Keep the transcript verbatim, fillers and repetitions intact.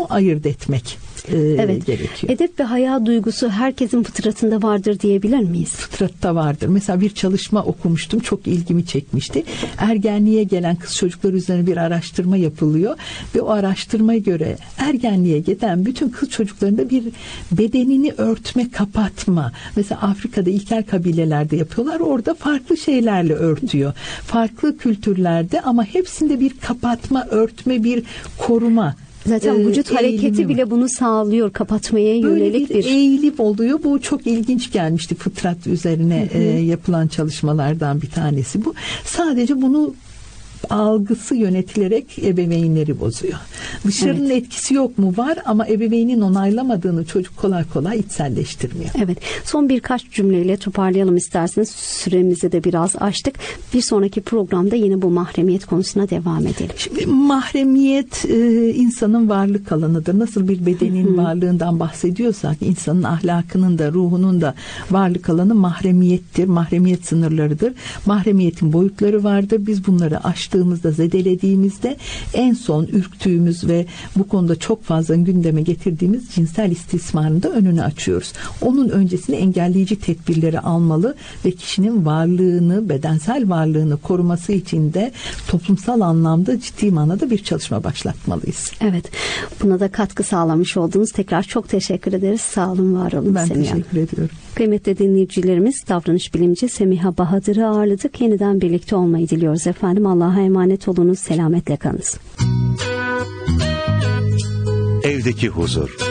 ayırt etmek e, evet. gerekiyor. Edep ve haya duygusu herkesin fıtratında vardır diyebilir miyiz? Fıtratta vardır. Mesela bir çalışma okumuştum. Çok ilgimi çekmişti. Ergenliğe gelen kız çocuklar üzerine bir araştırma yapılıyor ve o araştırmaya göre ergenliğe gelen bütün kız çocuklarında bir bedenini örtme, kapatma. Mesela Afrika'da ilkel kabilelerde yapıyorlar. Orada farklı şeylerle örtüyor. Farklı kültürlerde ama hepsinde bir kapatma, örtme, bir koruma. Zaten vücut e, hareketi bile bunu sağlıyor, kapatmaya yönelik bir, bir eğilim oluyor. Bu çok ilginç gelmişti. Fıtrat üzerine hı hı. E, yapılan çalışmalardan bir tanesi bu. Sadece bunu algısı yönetilerek ebeveynleri bozuyor. Dışarının evet. etkisi yok mu? Var ama ebeveynin onaylamadığını çocuk kolay kolay içselleştirmiyor. Evet. Son birkaç cümleyle toparlayalım isterseniz. Süremizi de biraz aştık. Bir sonraki programda yine bu mahremiyet konusuna devam edelim. Şimdi mahremiyet e, insanın varlık alanıdır. Nasıl bir bedenin Hı-hı. varlığından bahsediyorsak insanın ahlakının da ruhunun da varlık alanı mahremiyettir. Mahremiyet sınırlarıdır. Mahremiyetin boyutları vardır. Biz bunları aştık. Zedelediğimizde en son ürktüğümüz ve bu konuda çok fazla gündeme getirdiğimiz cinsel istismarın da önünü açıyoruz. Onun öncesinde engelleyici tedbirleri almalı ve kişinin varlığını, bedensel varlığını koruması için de toplumsal anlamda ciddi manada bir çalışma başlatmalıyız. Evet. Buna da katkı sağlamış oldunuz. Tekrar çok teşekkür ederiz. Sağ olun, var olun. Ben Semiha. teşekkür ediyorum. Kıymetli dinleyicilerimiz, davranış bilimci Semiha Bahadır'ı ağırladık. Yeniden birlikte olmayı diliyoruz efendim. Allah'a emanet olunuz. Selametle kalınız. Evdeki huzur.